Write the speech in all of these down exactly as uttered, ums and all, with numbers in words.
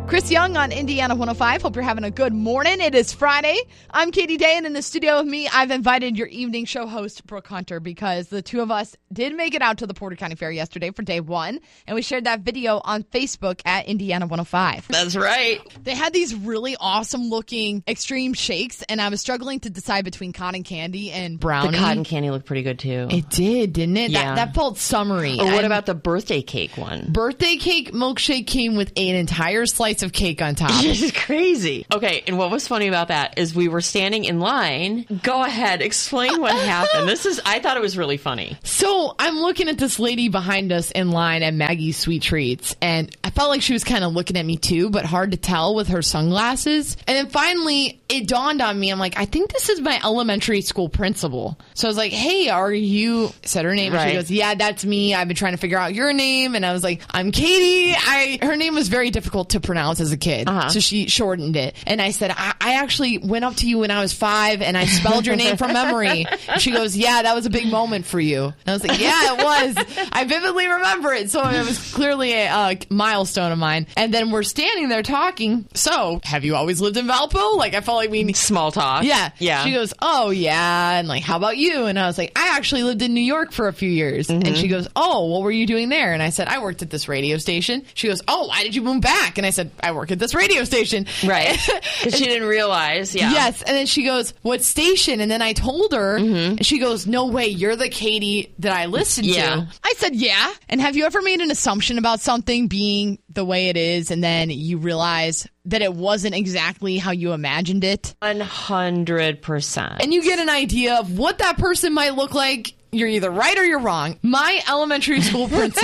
Chris Young on Indiana one oh five. Hope you're having a good morning. It is Friday. I'm Katie Day, and in the studio with me, I've invited your evening show host, Brooke Hunter, because the two of us did make it out to the Porter County Fair yesterday for day one, and we shared that video on Facebook at Indiana one oh five. That's right. They had these really awesome-looking extreme shakes, and I was struggling to decide between cotton candy and brownie. The cotton candy looked pretty good, too. It did, didn't it? Yeah. That, that felt summery. Or what and about the birthday cake one? Birthday cake milkshake came with an entire slice of cake on top. This is crazy. Okay, and what was funny about that is we were standing in line. Go ahead, explain what happened. This is, I thought it was really funny. So I'm looking at this lady behind us in line at Maggie's Sweet Treats, and I felt like she was kind of looking at me too, but hard to tell with her sunglasses. And then finally, it dawned on me. I'm like, I think this is my elementary school principal. So I was like, hey, are you, said her name, and right. She goes, yeah, that's me. I've been trying to figure out your name. And I was like, I'm Katie. I Her name was very difficult to pronounce as a kid. Uh-huh. So she shortened it. And I said, I-, I actually went up to you when I was five and I spelled your name from memory. And she goes, yeah, that was a big moment for you. And I was like, yeah, it was. I vividly remember it. So it was clearly a uh, milestone of mine. And then we're standing there talking. So, have you always lived in Valpo? Like, I felt like we... Small talk. Yeah. Yeah. She goes, oh, yeah. And like, how about you? And I was like, I actually lived in New York for a few years. Mm-hmm. And she goes, oh, what were you doing there? And I said, I worked at this radio station. She goes, oh, why did you move back? And I said, I work at this radio station. Right. Because she didn't realize. Yeah. Yes. And then she goes, what station? And then I told her, mm-hmm. and she goes, no way, you're the Katie that I listened yeah. to. I said, yeah. And have you ever made an assumption about something being the way it is, and then you realize that it wasn't exactly how you imagined it? one hundred percent. And you get an idea of what that person might look like. You're either right or you're wrong. My elementary school principal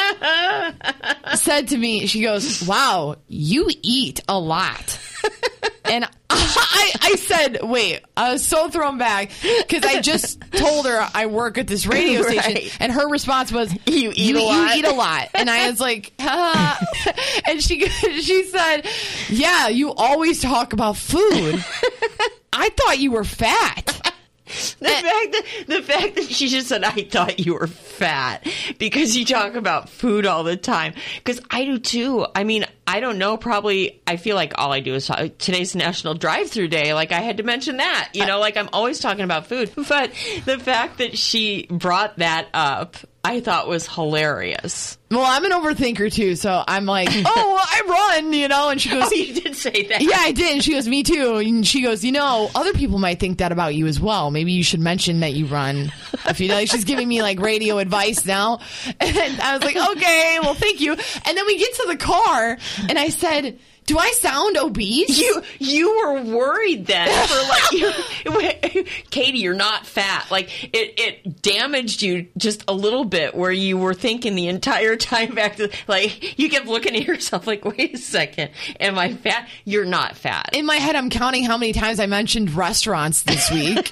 said to me, she goes, wow, you eat a lot. And I, I said, wait, I was so thrown back because I just told her I work at this radio station. Right. And her response was, you eat you, a lot. You eat a lot. And I was like, ah. And she, she said, yeah, you always talk about food. I thought you were fat. The fact that the fact that she just said, I thought you were fat because you talk about food all the time. Because I do too. I mean, I don't know. Probably, I feel like all I do is talk. Today's National Drive-Thru Day. Like, I had to mention that. You know, like I'm always talking about food. But the fact that she brought that up, I thought was hilarious. Well, I'm an overthinker too, so I'm like, oh, well, I run, you know, and she goes, oh, you did say that. Yeah, I did. And she goes, me too. And she goes, you know, other people might think that about you as well. Maybe you should mention that you run. If you know, she's giving me like radio advice now. And I was like, okay, well, thank you. And then we get to the car and I said, do I sound obese? You you were worried then for like, you, Katie, you're not fat. Like it, it damaged you just a little bit where you were thinking the entire time back to like you kept looking at yourself like, wait a second, am I fat? You're not fat. In my head, I'm counting how many times I mentioned restaurants this week.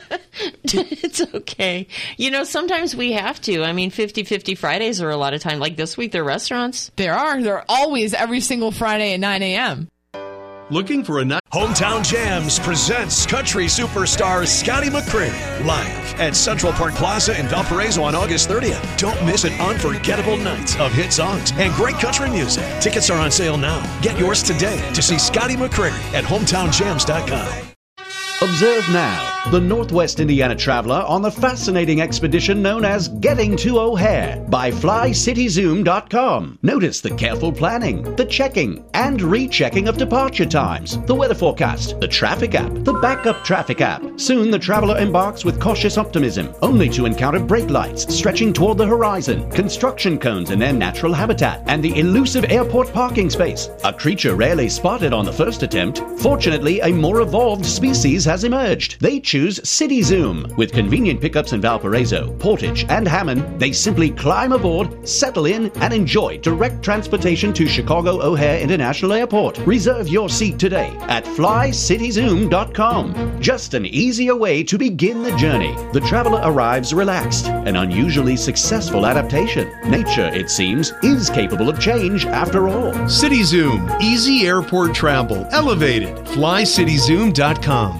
It's okay. You know, sometimes we have to. I mean, fifty-fifty Fridays are a lot of time. Like this week, there are restaurants. There are. There are always every single Friday at nine a.m. Looking for a night? Hometown Jams presents country superstar Scotty McCreery live at Central Park Plaza in Valparaiso on August thirtieth. Don't miss an unforgettable night of hit songs and great country music. Tickets are on sale now. Get yours today to see Scotty McCreery at hometown jams dot com. Observe now the Northwest Indiana traveler on the fascinating expedition known as Getting to O'Hare by fly city zoom dot com. Notice the careful planning, the checking and rechecking of departure times, the weather forecast, the traffic app, the backup traffic app. Soon the traveler embarks with cautious optimism, only to encounter brake lights stretching toward the horizon, construction cones in their natural habitat, and the elusive airport parking space. A creature rarely spotted on the first attempt. Fortunately, a more evolved species has emerged. They choose City Zoom. With convenient pickups in Valparaiso, Portage, and Hammond, they simply climb aboard, settle in, and enjoy direct transportation to Chicago O'Hare International Airport. Reserve your seat today at fly city zoom dot com. Just an easier way to begin the journey. The traveler arrives relaxed, an unusually successful adaptation. Nature, it seems, is capable of change after all. City Zoom, easy airport travel, elevated. fly city zoom dot com.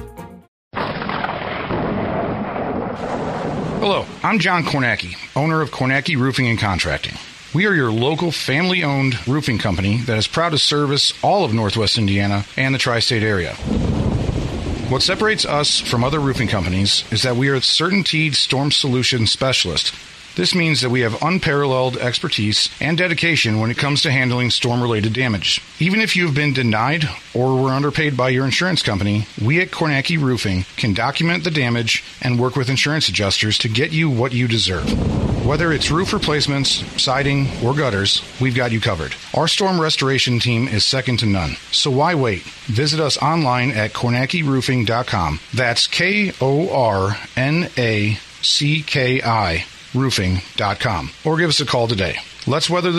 Hello, I'm John Kornacki, owner of Kornacki Roofing and Contracting. We are your local family-owned roofing company that is proud to service all of Northwest Indiana and the tri-state area. What separates us from other roofing companies is that we are a CertainTeed Storm Solution Specialist. This means that we have unparalleled expertise and dedication when it comes to handling storm-related damage. Even if you have been denied or were underpaid by your insurance company, we at Kornacki Roofing can document the damage and work with insurance adjusters to get you what you deserve. Whether it's roof replacements, siding, or gutters, we've got you covered. Our storm restoration team is second to none. So why wait? Visit us online at kornacki roofing dot com. That's K O R N A C K I roofing dot com. Or give us a call today. Let's weather the